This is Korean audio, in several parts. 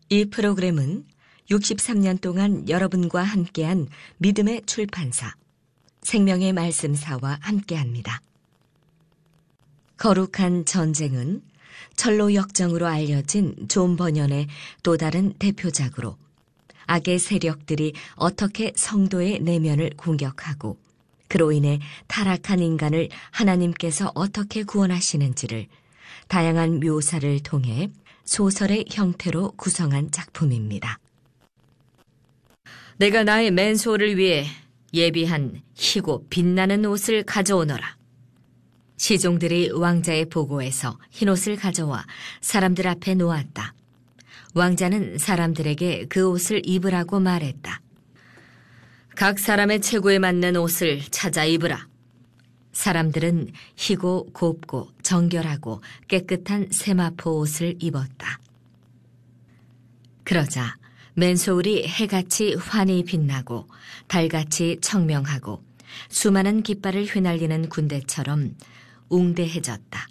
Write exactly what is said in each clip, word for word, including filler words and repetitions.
이 프로그램은 육십삼 년 동안 여러분과 함께한 믿음의 출판사, 생명의 말씀사와 함께합니다. 거룩한 전쟁은 철로 역정으로 알려진 존 버년의 또 다른 대표작으로 악의 세력들이 어떻게 성도의 내면을 공격하고 그로 인해 타락한 인간을 하나님께서 어떻게 구원하시는지를 다양한 묘사를 통해 소설의 형태로 구성한 작품입니다. 내가 나의 맨소를 위해 예비한 희고 빛나는 옷을 가져오너라. 시종들이 왕자의 보고에서 흰옷을 가져와 사람들 앞에 놓았다. 왕자는 사람들에게 그 옷을 입으라고 말했다. 각 사람의 체구에 맞는 옷을 찾아 입으라. 사람들은 희고 곱고 정결하고 깨끗한 세마포 옷을 입었다. 그러자 맨소울이 해같이 환히 빛나고 달같이 청명하고 수많은 깃발을 휘날리는 군대처럼 웅대해졌다.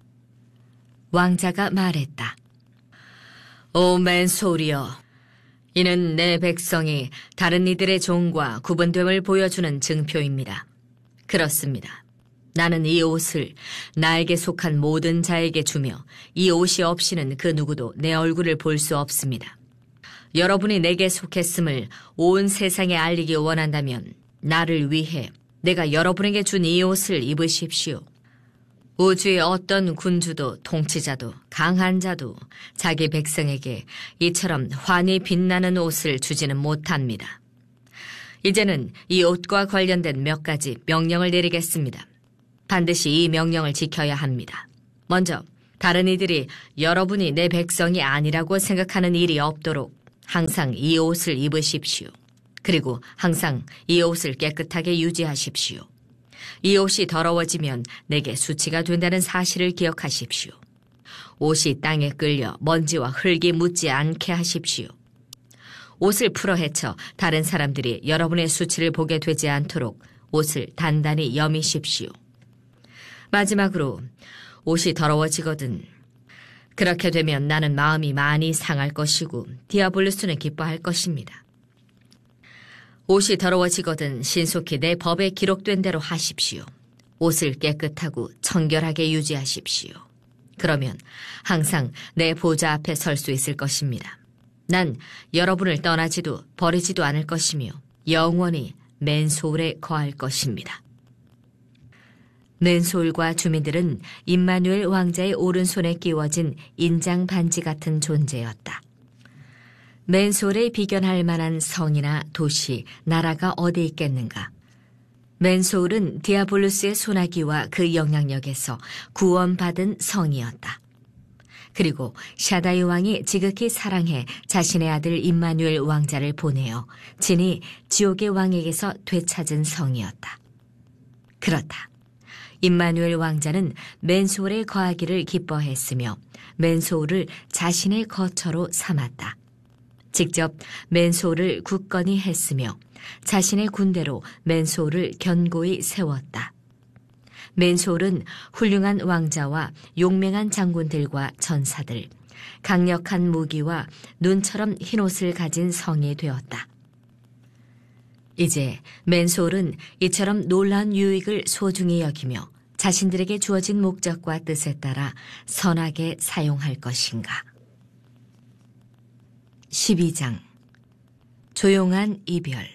왕자가 말했다. 오 맨소울이여, 이는 내 백성이 다른 이들의 종과 구분됨을 보여주는 증표입니다. 그렇습니다. 나는 이 옷을 나에게 속한 모든 자에게 주며 이 옷이 없이는 그 누구도 내 얼굴을 볼 수 없습니다. 여러분이 내게 속했음을 온 세상에 알리기 원한다면 나를 위해 내가 여러분에게 준 이 옷을 입으십시오. 우주의 어떤 군주도 통치자도 강한 자도 자기 백성에게 이처럼 환히 빛나는 옷을 주지는 못합니다. 이제는 이 옷과 관련된 몇 가지 명령을 내리겠습니다. 반드시 이 명령을 지켜야 합니다. 먼저 다른 이들이 여러분이 내 백성이 아니라고 생각하는 일이 없도록 항상 이 옷을 입으십시오. 그리고 항상 이 옷을 깨끗하게 유지하십시오. 이 옷이 더러워지면 내게 수치가 된다는 사실을 기억하십시오. 옷이 땅에 끌려 먼지와 흙이 묻지 않게 하십시오. 옷을 풀어 헤쳐 다른 사람들이 여러분의 수치를 보게 되지 않도록 옷을 단단히 여미십시오. 마지막으로 옷이 더러워지거든 그렇게 되면 나는 마음이 많이 상할 것이고 디아블로스는 기뻐할 것입니다. 옷이 더러워지거든 신속히 내 법에 기록된 대로 하십시오. 옷을 깨끗하고 청결하게 유지하십시오. 그러면 항상 내 보좌 앞에 설 수 있을 것입니다. 난 여러분을 떠나지도 버리지도 않을 것이며 영원히 맨소울에 거할 것입니다. 맨소울과 주민들은 임마누엘 왕자의 오른손에 끼워진 인장 반지 같은 존재였다. 맨소울에 비견할 만한 성이나 도시, 나라가 어디 있겠는가? 맨소울은 디아블로스의 소나기와 그 영향력에서 구원받은 성이었다. 그리고 샤다이 왕이 지극히 사랑해 자신의 아들 임마누엘 왕자를 보내어 진히 지옥의 왕에게서 되찾은 성이었다. 그렇다. 임마누엘 왕자는 맨소울에 거하기를 기뻐했으며 맨소울을 자신의 거처로 삼았다. 직접 맨소울을 굳건히 했으며 자신의 군대로 맨소울을 견고히 세웠다. 맨소울은 훌륭한 왕자와 용맹한 장군들과 전사들, 강력한 무기와 눈처럼 흰옷을 가진 성이 되었다. 이제 맨소울은 이처럼 놀라운 유익을 소중히 여기며 자신들에게 주어진 목적과 뜻에 따라 선하게 사용할 것인가. 십이 장 조용한 이별.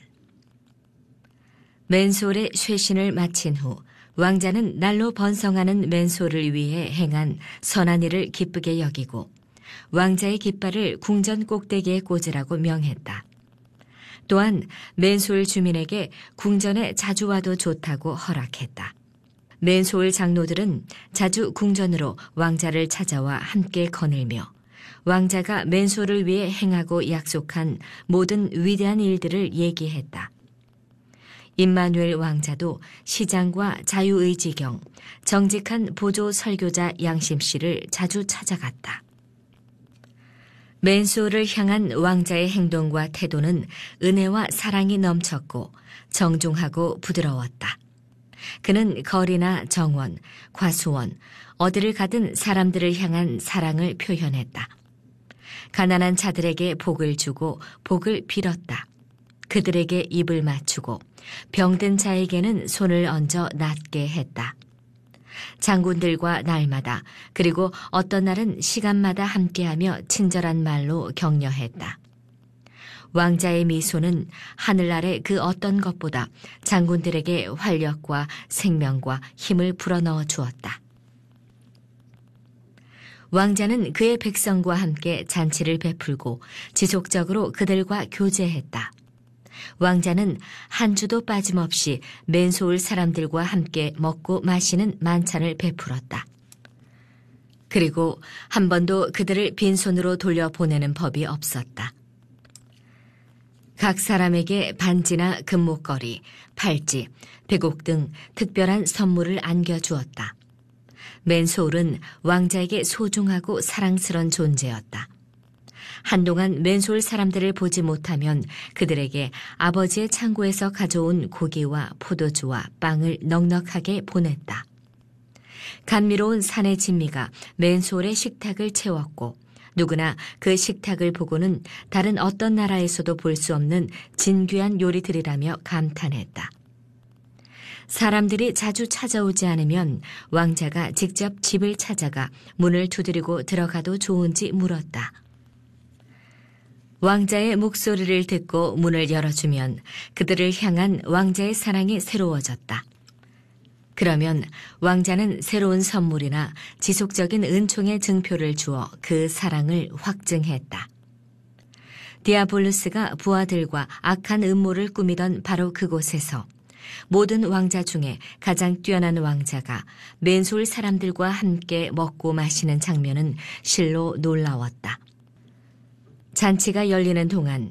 맨소울의 쇄신을 마친 후 왕자는 날로 번성하는 맨소울을 위해 행한 선한 일을 기쁘게 여기고 왕자의 깃발을 궁전 꼭대기에 꽂으라고 명했다. 또한 맨소울 주민에게 궁전에 자주 와도 좋다고 허락했다. 맨소울 장로들은 자주 궁전으로 왕자를 찾아와 함께 거닐며 왕자가 맨소울을 위해 행하고 약속한 모든 위대한 일들을 얘기했다. 임마누엘 왕자도 시장과 자유의지경, 정직한 보조 설교자 양심씨를 자주 찾아갔다. 맨소울을 향한 왕자의 행동과 태도는 은혜와 사랑이 넘쳤고 정중하고 부드러웠다. 그는 거리나 정원, 과수원, 어디를 가든 사람들을 향한 사랑을 표현했다. 가난한 자들에게 복을 주고 복을 빌었다. 그들에게 입을 맞추고 병든 자에게는 손을 얹어 낫게 했다. 장군들과 날마다 그리고 어떤 날은 시간마다 함께하며 친절한 말로 격려했다. 왕자의 미소는 하늘 아래 그 어떤 것보다 장군들에게 활력과 생명과 힘을 불어넣어 주었다. 왕자는 그의 백성과 함께 잔치를 베풀고 지속적으로 그들과 교제했다. 왕자는 한 주도 빠짐없이 맨소울 사람들과 함께 먹고 마시는 만찬을 베풀었다. 그리고 한 번도 그들을 빈손으로 돌려보내는 법이 없었다. 각 사람에게 반지나 금목걸이, 팔찌, 백옥 등 특별한 선물을 안겨주었다. 맨소울은 왕자에게 소중하고 사랑스런 존재였다. 한동안 맨소울 사람들을 보지 못하면 그들에게 아버지의 창고에서 가져온 고기와 포도주와 빵을 넉넉하게 보냈다. 감미로운 산의 진미가 맨소울의 식탁을 채웠고 누구나 그 식탁을 보고는 다른 어떤 나라에서도 볼 수 없는 진귀한 요리들이라며 감탄했다. 사람들이 자주 찾아오지 않으면 왕자가 직접 집을 찾아가 문을 두드리고 들어가도 좋은지 물었다. 왕자의 목소리를 듣고 문을 열어주면 그들을 향한 왕자의 사랑이 새로워졌다. 그러면 왕자는 새로운 선물이나 지속적인 은총의 증표를 주어 그 사랑을 확증했다. 디아볼루스가 부하들과 악한 음모를 꾸미던 바로 그곳에서 모든 왕자 중에 가장 뛰어난 왕자가 맨소울 사람들과 함께 먹고 마시는 장면은 실로 놀라웠다. 잔치가 열리는 동안